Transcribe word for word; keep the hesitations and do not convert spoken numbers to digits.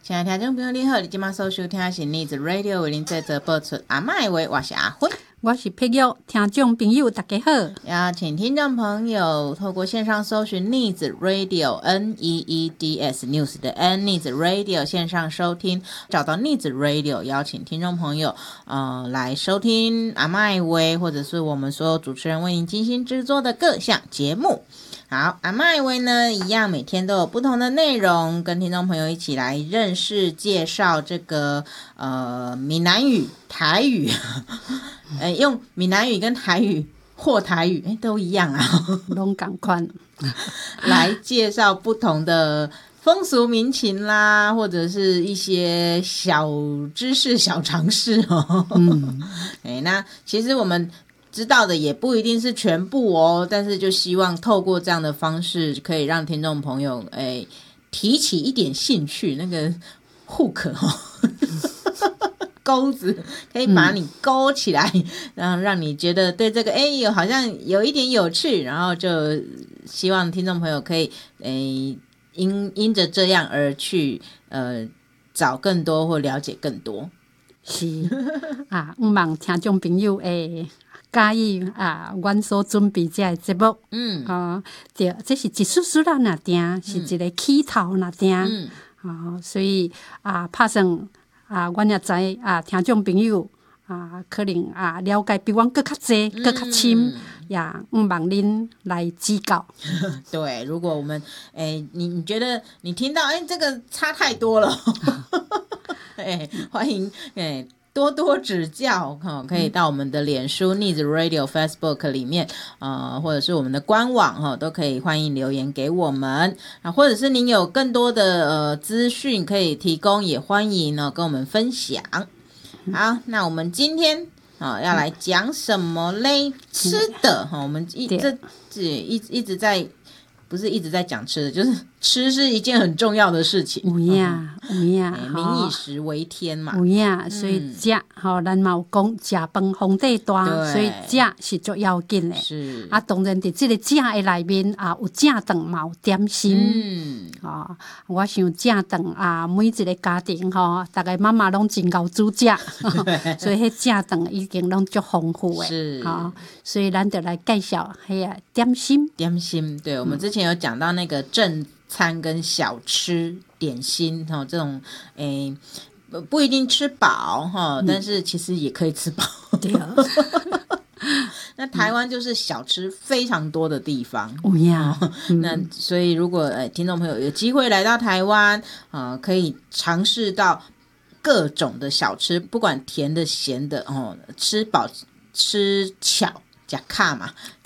亲爱的听众朋友你好，你现在所收听的是 Needs Radio 为您制作播出阿嬷的话，我是阿芬， 我是佩玉。听众朋友大家好， 邀请听众朋友透过线上搜寻 Needs Radio N E E D S News 的 N Needs Radio 线上收听，找到 Needs Radio， 邀请听众朋友呃来收听阿嬷的话，或者是我们所有主持人为您精心制作的各项节目。好，阿嬷的话呢，一样每天都有不同的内容，跟听众朋友一起来认识介绍这个呃闽南语、台语，呃用闽南语跟台语或台语，哎都一样啊， 拢同款， 来介绍不同的风俗民情啦，或者是一些小知识、小常识哦。嗯，哎，那其实我们知道的也不一定是全部哦，但是就希望透过这样的方式，可以让听众朋友诶提起一点兴趣，那个 hook 哦，钩子可以把你勾起来，然后让你觉得对这个诶有好像有一点有趣，然后就希望听众朋友可以诶因因着这样而去呃找更多或了解更多。 是啊，毋望听众朋友诶。介意啊，阮所准备这个节目，嗯，啊，对，这是一出出啦，那定是一个起头那定，嗯，啊，所以啊，拍算啊，阮也知啊，听众朋友啊，可能啊了解比阮更较济、更较深，也毋望恁来指教。 对，如果我们诶，你你觉得你听到诶这个差太多了，诶，欢迎诶。多多指教、哦、可以到我们的脸书 Needs Radio Facebook 里面呃，或者是我们的官网、哦、都可以欢迎留言给我们、啊、或者是您有更多的呃资讯可以提供，也欢迎呢跟我们分享。好，那我们今天、哦、要来讲什么嘞？吃的、哦、我们一这这一一直在不是一直在讲吃的，就是吃是一件很重要的事情。 有影有影， 民以食为天嘛。 有影，所以食吼，咱嘛有讲食饭皇帝大，所以食是最要紧的。 是啊，当然伫这个食的内面啊，有正顿嘛有点心。嗯，啊，我想正顿啊，每一个家庭吼，大概妈妈拢真够煮食，所以迄正顿已经拢足丰富的。 是啊，所以咱就来介绍迄个点心。 点心，对，我们之前有讲到那个正餐跟小吃点心、哦、这种诶不一定吃饱、哦嗯、但是其实也可以吃饱。 对那台湾就是小吃非常多的地方。 哦呀、 哦嗯，那所以如果、呃、听众朋友有机会来到台湾、呃、可以尝试到各种的小吃，不管甜的咸的、哦、吃饱吃巧加卡嘛。